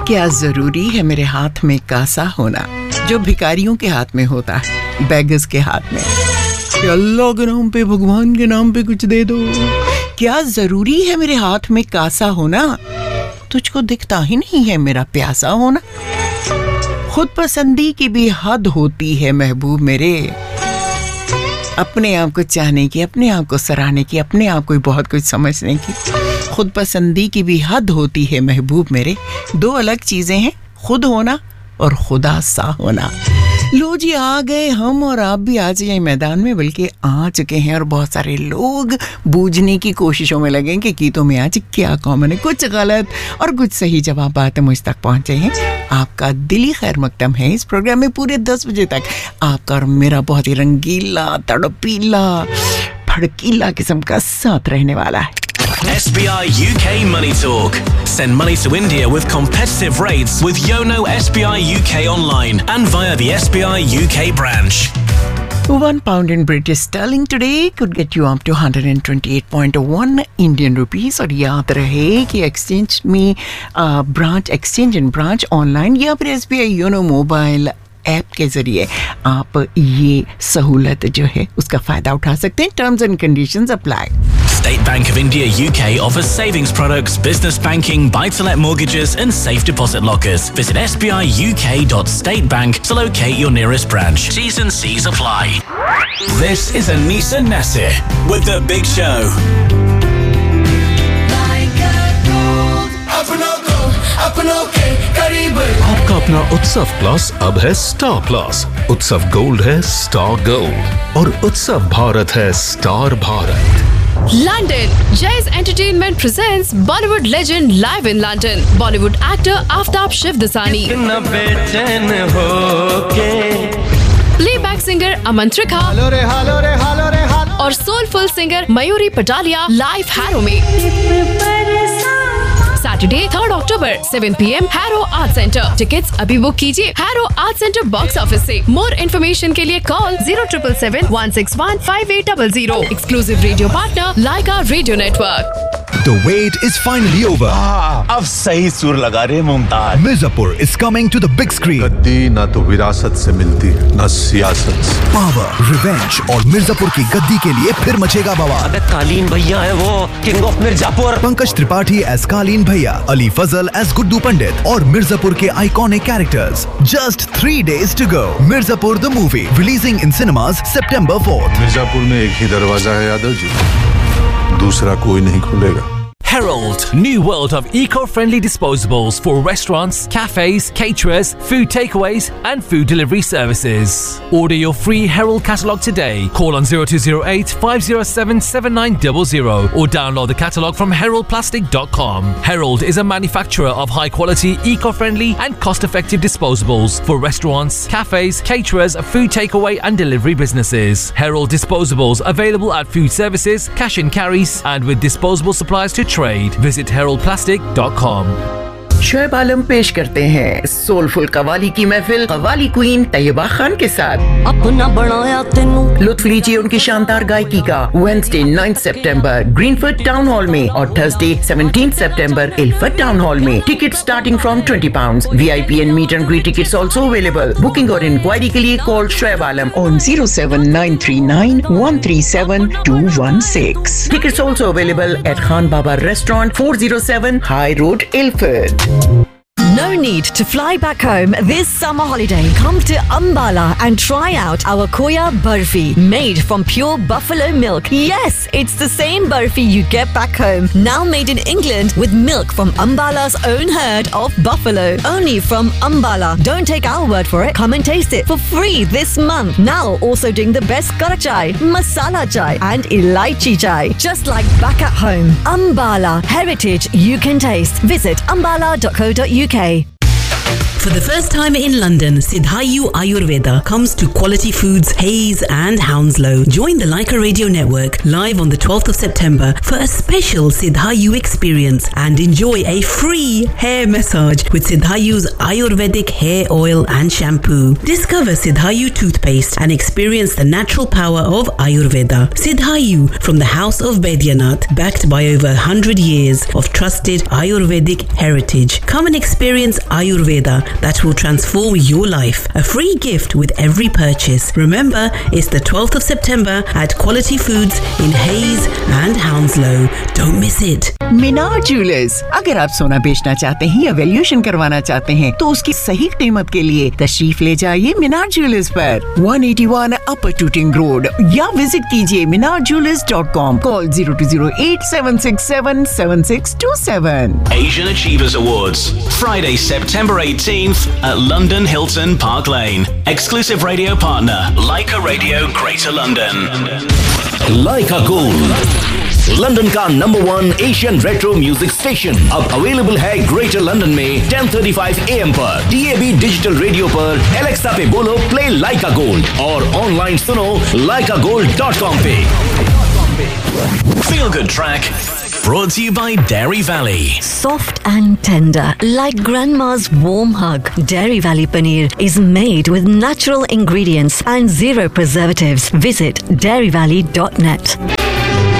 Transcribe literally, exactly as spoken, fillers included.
क्या जरूरी है मेरे हाथ में कासा होना, जो भिखारियों के हाथ में होता है, बेगर्स के हाथ में। अल्लाह के नाम पे, भगवान के नाम पे कुछ दे दो। क्या जरूरी है मेरे हाथ में कासा होना, तुझको दिखता ही नहीं है मेरा प्यासा होना। खुद पसंदी की भी हद होती है महबूब मेरे, अपने आप को चाहने की, अपने आप को सराहने की, अपने आप को बहुत कुछ समझने की। खुद पसंदी की भी हद होती है महबूब मेरे। दो अलग चीजें हैं, खुद होना और खुदा सा होना। लो जी, आ गए हम और आप भी आ जाइए मैदान में, बल्कि आ चुके हैं और बहुत सारे लोग बूझने की कोशिशों में लगे कि गीतों में आज क्या कॉमन है। कुछ गलत और कुछ सही जवाब बातें मुझ तक पहुंचे हैं। आपका दिली खैर मकदम है इस प्रोग्राम में पूरे दस बजे तक। आपका और मेरा बहुत ही रंगीला, तड़पीला, भड़कीला किस्म का साथ रहने वाला है। S B I U K Money Talk. Send money to India with competitive rates with Yono S B I U K online and via the S B I U K branch. One pound in British sterling today could get you up to one hundred twenty-eight point one Indian rupees. और याद रहे कि exchange में branch, exchange and branch online या फिर S B I YONO mobile app के जरिए आप ये सहूलत जो है उसका फायदा उठा सकते हैं। Terms and conditions apply. State Bank of India U K offers savings products, business banking, buy-to-let mortgages and safe deposit lockers. Visit s b i u k dot state bank to locate your nearest branch. T's and C's apply. This is Anisa Nasir with The Big Show. आपका अपना उत्सव plus अब है star plus. उत्सव gold है star gold और उत्सव भारत है star Bharat. London, Jay's Entertainment presents Bollywood legend live in London. Bollywood actor Aftab Shivdasani, playback singer Aman Trikha और soulful singer Mayuri Patalia live Harrow में। Saturday, third October, seven p m Harrow Art Center. Tickets अभी book कीजिए Harrow Art Center box office से। More information के लिए call zero seven seven one six one five eight zero zero. Exclusive radio partner Laika Radio Network. The wait is finally over. अब सही सुर लगा रहे Mumtaz. Mirzapur is coming to the big screen. गद्दी ना तो विरासत से मिलती ना सियासत से। Power, revenge और मिर्जापुर की गद्दी के लिए फिर मचेगा बवाल। अबे कालीन भैया है वो, king of Mirzapur. Pankaj Tripathi as कालीन भैया, अली फजल एज गुड्डू पंडित और मिर्जापुर के iconic characters. Just three days to go. Mirzapur the movie releasing in cinemas September fourth. Mirzapur में एक ही दरवाजा है यादव जी, दूसरा कोई नहीं खुलेगा। Herald, new world of eco-friendly disposables for restaurants, cafes, caterers, food takeaways and food delivery services. Order your free Herald catalogue today. Call on zero two zero eight five zero seven seven nine zero zero or download the catalogue from herald plastic dot com. Herald is a manufacturer of high-quality, eco-friendly and cost-effective disposables for restaurants, cafes, caterers, food takeaway and delivery businesses. Herald disposables available at food services, cash and carries and with disposable suppliers to trade. Visit herald plastic dot com. Shoaib आलम पेश करते हैं soulful qawwali की महफिल qawwali queen Taiba Khan के साथ। अपना बनाया तेनू लुत्फ लीजिए उनकी शानदार गायकी का वेडनेसडे नाइन्थ सितंबर ग्रीनफील्ड टाउन हॉल में और थर्सडे सेवनटीन्थ सितंबर इल्फर्ट टाउन हॉल में। Ticket starting from twenty pound. VIP and meet and greet tickets also available. Booking और इंक्वायरी के लिए call Shoaib Alam on zero seven nine three nine one three seven two one six. Tickets also available at Khan Baba Restaurant, four oh seven High Road, Ilford. No need to fly back home this summer holiday. Come to Ambala and try out our Koya Barfi, made from pure buffalo milk. Yes, it's the same barfi you get back home, now made in England with milk from Ambala's own herd of buffalo. Only from Ambala. Don't take our word for it. Come and taste it for free this month. Now also doing the best kara chai, masala chai and elaichi chai. Just like back at home. Ambala, heritage you can taste. Visit ambala dot co dot uk. For the first time in London, Siddhayu Ayurveda comes to Quality Foods, Hayes and Hounslow. Join the Leica Radio Network live on the twelfth of September for a special Siddhayu experience and enjoy a free hair massage with Siddhayu's Ayurvedic hair oil and shampoo. Discover Siddhayu toothpaste and experience the natural power of Ayurveda. Siddhayu from the House of Baidyanath, backed by over one hundred years of trusted Ayurvedic heritage. Come and experience Ayurveda that will transform your life. A free gift with every purchase. Remember, it's the twelfth of September at Quality Foods in Hayes and Hounslow. Don't miss it. Minar jewellers, अगर आप सोना बेचना चाहते हैं या valuation करवाना चाहते हैं तो उसकी सही कीमत के लिए तशरीफ ले जाइए मीनार ज्वेलर्स पर एक सौ इक्यासी अपर टूटिंग रोड या विजिट कीजिए मीनार jewellers dot com. Call zero two zero eight seven six seven seven six two seven. Asian Achievers Awards, Friday, September eighteenth at London Hilton Park Lane. Exclusive radio partner, Leica Radio Greater London. Leica Gold, London का number one Asian retro music station अब available है greater London में ten thirty-five A M पर, D A B digital radio पर, Alexa पे बोलो play लाइका gold और online सुनो लाइका गोल्ड डॉट कॉम पे. Feel Good Track, brought to you by Dairy Valley. Soft and tender, like grandma's warm hug. Dairy Valley Paneer is made with natural ingredients and zero preservatives. Visit dairy valley dot net.